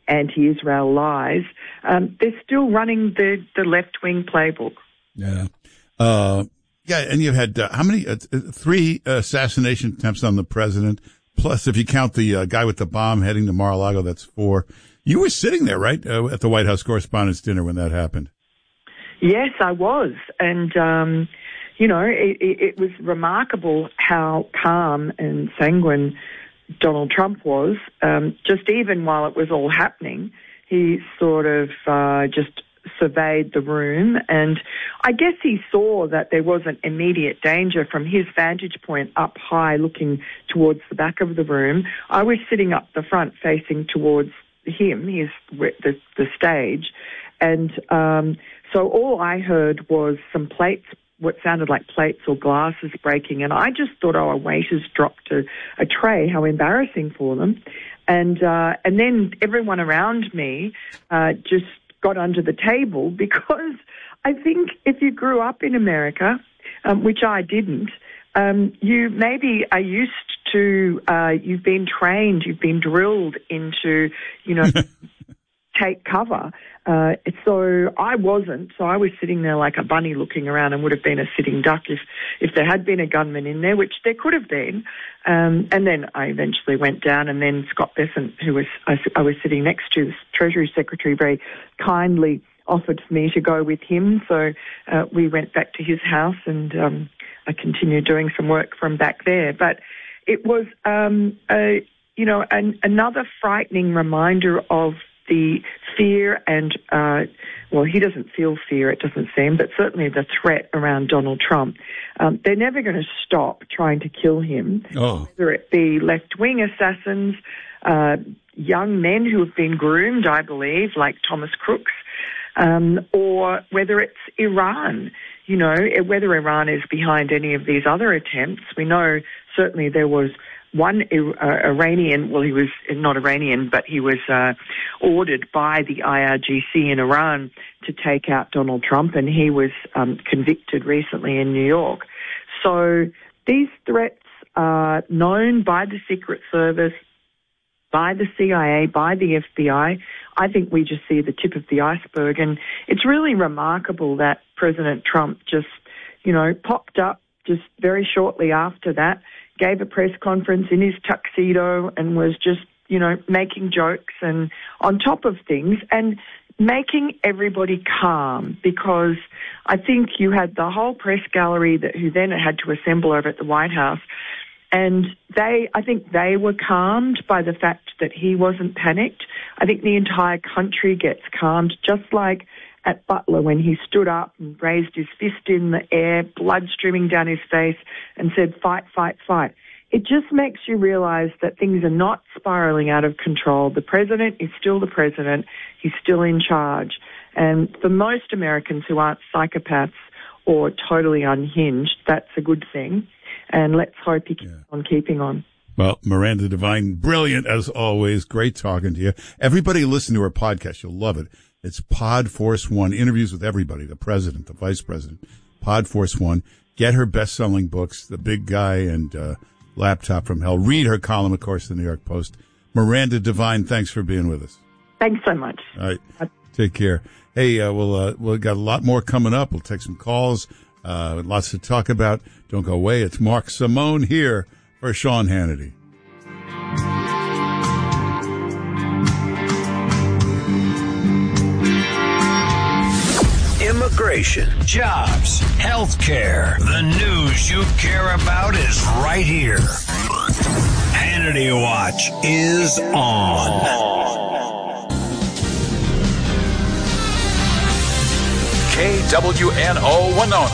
anti-Israel lies, they're still running the left-wing playbook. Yeah. And you've had how many? 3 assassination attempts on the president. Plus, if you count the guy with the bomb heading to Mar-a-Lago, that's 4. You were sitting there, right, at the White House Correspondents' Dinner when that happened? Yes, I was. And, it was remarkable how calm and sanguine Donald Trump was. Just even while it was all happening, he sort of just surveyed the room, and I guess he saw that there wasn't immediate danger from his vantage point up high looking towards the back of the room. I was sitting up the front facing towards him, the stage, and so all I heard was some plates, what sounded like plates or glasses breaking, and I just thought, a waiter's dropped a tray, how embarrassing for them. And then everyone around me just got under the table, because I think if you grew up in America, which I didn't, you maybe are used to, you've been trained, you've been drilled into, take cover. So I wasn't. So I was sitting there like a bunny looking around, and would have been a sitting duck if there had been a gunman in there, which there could have been. And then I eventually went down, and then Scott Bessent, who I was sitting next to, the Treasury Secretary, very kindly offered for me to go with him. So we went back to his house, and I continued doing some work from back there. But it was, another frightening reminder of the fear and, he doesn't feel fear, it doesn't seem, but certainly the threat around Donald Trump. They're never going to stop trying to kill him, whether it be left-wing assassins, young men who have been groomed, I believe, like Thomas Crooks, or whether it's Iran, whether Iran is behind any of these other attempts. We know certainly there was one Iranian, he was not Iranian, but he was ordered by the IRGC in Iran to take out Donald Trump, and he was convicted recently in New York. So these threats are known by the Secret Service, by the CIA, by the FBI. I think we just see the tip of the iceberg, and it's really remarkable that President Trump just, popped up just very shortly after that, gave a press conference in his tuxedo, and was just, making jokes and on top of things and making everybody calm, because I think you had the whole press gallery who then had to assemble over at the White House, and I think they were calmed by the fact that he wasn't panicked. I think the entire country gets calmed, just like at Butler when he stood up and raised his fist in the air, blood streaming down his face, and said, "Fight, fight, fight." It just makes you realize that things are not spiraling out of control. The president is still the president. He's still in charge. And for most Americans who aren't psychopaths or totally unhinged, that's a good thing. And let's hope he keeps on keeping on. Well, Miranda Devine, brilliant as always. Great talking to you. Everybody listen to her podcast. You'll love it. It's Pod Force One, interviews with everybody, the president, the vice president. Pod Force One. Get her best-selling books, The Big Guy and Laptop from Hell. Read her column, of course, the New York Post. Miranda Devine, thanks for being with us. Thanks so much. All right. Take care. Hey, we'll got a lot more coming up. We'll take some calls. Lots to talk about. Don't go away. It's Mark Simone here for Sean Hannity. Immigration, jobs, healthcare. The news you care about is right here. Hannity Watch is on. KWNO Winona.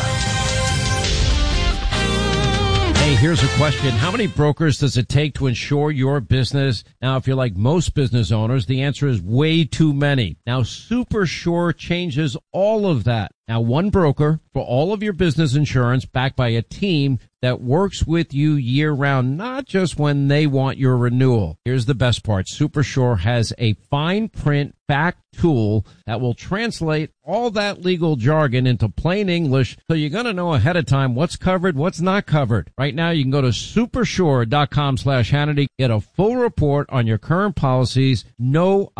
Hey, here's a question. How many brokers does it take to insure your business? Now, if you're like most business owners, the answer is way too many. Now, SuperSure changes all of that. Now, one broker for all of your business insurance, backed by a team that works with you year-round, not just when they want your renewal. Here's the best part. SuperSure has a fine print fact tool that will translate all that legal jargon into plain English, so you're going to know ahead of time what's covered, what's not covered. Right now, you can go to supersure.com/Hannity, get a full report on your current policies, no